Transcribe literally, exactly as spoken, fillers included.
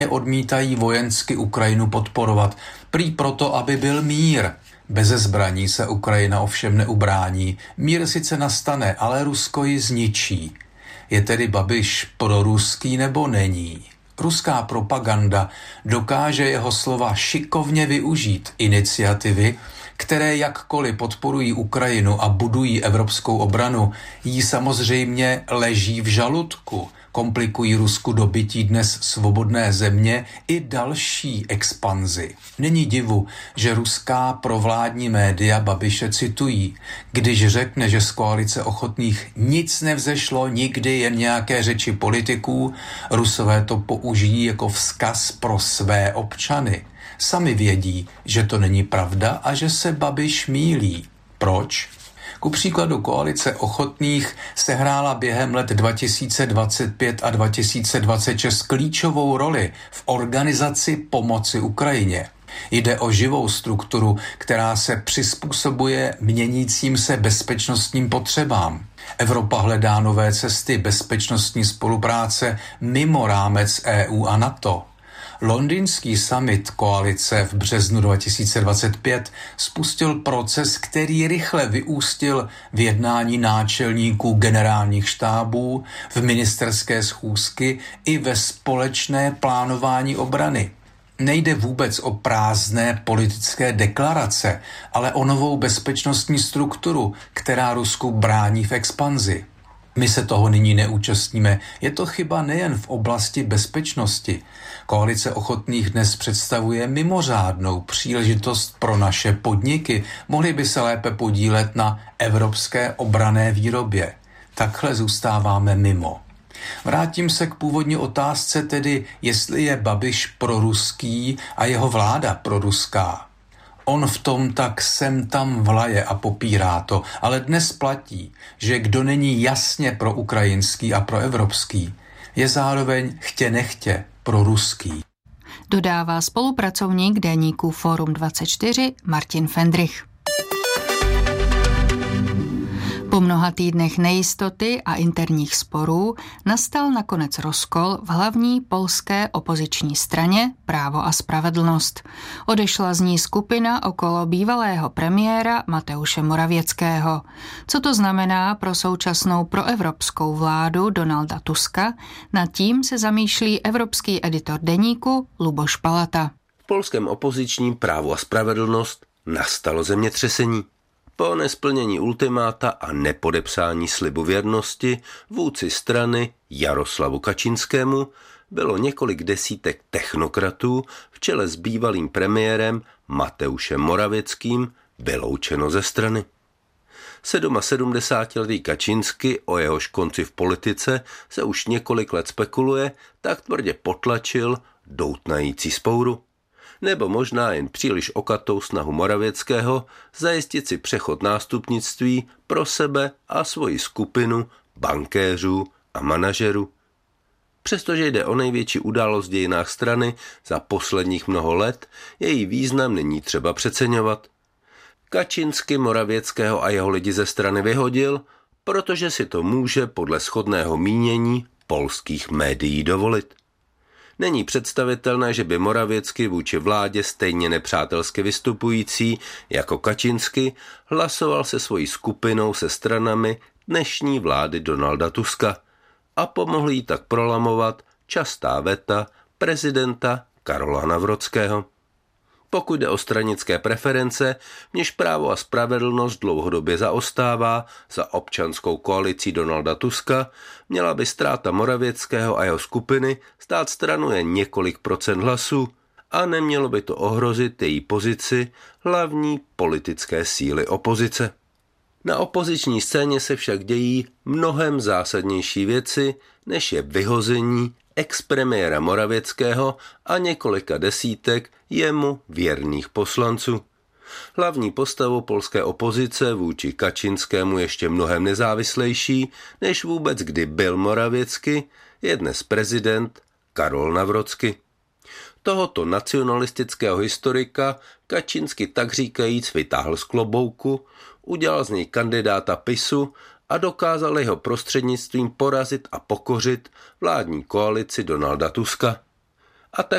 odmítají vojensky Ukrajinu podporovat. Prý proto, aby byl mír. Beze zbraní se Ukrajina ovšem neubrání. Mír sice nastane, ale Rusko ji zničí. Je tedy Babiš proruský nebo není? Ruská propaganda dokáže jeho slova šikovně využít. Iniciativy, které jakkoliv podporují Ukrajinu a budují evropskou obranu, jí samozřejmě leží v žaludku. Komplikují Rusku dobytí dnes svobodné země i další expanzi. Není divu, že ruská provládní média Babiše citují. Když řekne, že z koalice ochotných nic nevzešlo, nikdy jen nějaké řeči politiků, Rusové to použijí jako vzkaz pro své občany. Sami vědí, že to není pravda a že se Babiš mýlí. Proč? Ku příkladu koalice ochotných sehrála během let dva tisíce dvacet pět a dva tisíce dvacet šest klíčovou roli v organizaci pomoci Ukrajině. Jde o živou strukturu, která se přizpůsobuje měnícím se bezpečnostním potřebám. Evropa hledá nové cesty bezpečnostní spolupráce mimo rámec E U a NATO. Londýnský summit koalice v březnu dva tisíce dvacet pět spustil proces, který rychle vyústil v jednání náčelníků generálních štábů, v ministerské schůzky i ve společné plánování obrany. Nejde vůbec o prázdné politické deklarace, ale o novou bezpečnostní strukturu, která Rusku brání v expanzi. My se toho nyní neúčastníme. Je to chyba nejen v oblasti bezpečnosti. Koalice ochotných dnes představuje mimořádnou příležitost pro naše podniky. Mohli by se lépe podílet na evropské obranné výrobě. Takhle zůstáváme mimo. Vrátím se k původní otázce, tedy jestli je Babiš proruský a jeho vláda proruská. On v tom tak sem tam vlaje a popírá to, ale dnes platí, že kdo není jasně proukrajinský a proevropský, je zároveň chtě nechtě proruský. Dodává spolupracovník deníku Fórum dvacet čtyři Martin Fendrich. Po mnoha týdnech nejistoty a interních sporů nastal nakonec rozkol v hlavní polské opoziční straně Právo a spravedlnost. Odešla z ní skupina okolo bývalého premiéra Mateuše Morawieckého. Co to znamená pro současnou proevropskou vládu Donalda Tuska, nad tím se zamýšlí evropský editor deníku Luboš Palata. V polském opozičním Právu a spravedlnost nastalo zemětřesení. Po nesplnění ultimáta a nepodepsání slibu věrnosti vůdci strany Jaroslavu Kaczyńskému bylo několik desítek technokratů v čele s bývalým premiérem Mateušem Morawieckým vyloučeno ze strany. sedmasedmdesátiletý Kaczyński, o jehož konci v politice se už několik let spekuluje, tak tvrdě potlačil doutnající vzpouru. Nebo možná jen příliš okatou snahu Morawieckého zajistit si přechod nástupnictví pro sebe a svoji skupinu bankéřů a manažerů. Přestože jde o největší událost v dějinách strany za posledních mnoho let, její význam není třeba přeceňovat. Kaczyński Morawieckého a jeho lidi ze strany vyhodil, protože si to může podle shodného mínění polských médií dovolit. Není představitelné, že by Morawiecký vůči vládě stejně nepřátelsky vystupující jako Kaczyński hlasoval se svojí skupinou se stranami dnešní vlády Donalda Tuska a pomohl jí tak prolamovat častá veta prezidenta Karola Nawrockiego. Pokud jde o stranické preference, v něž Právo a spravedlnost dlouhodobě zaostává za občanskou koalicí Donalda Tuska, měla by ztráta Morawieckého a jeho skupiny stát stranu jen několik procent hlasů a nemělo by to ohrozit její pozici hlavní politické síly opozice. Na opoziční scéně se však dějí mnohem zásadnější věci, než je vyhození expremiéra Morawieckého a několika desítek jemu věrných poslanců. Hlavní postavou polské opozice vůči Kaczyńskému ještě mnohem nezávislejší, než vůbec kdy byl Morawiecký, je dnes prezident Karol Nawrocki. Tohoto nacionalistického historika Kaczyński tak říkajíc vytáhl z klobouku, udělal z něj kandidáta PiSu a dokázal jeho prostřednictvím porazit a pokořit vládní koalici Donalda Tuska.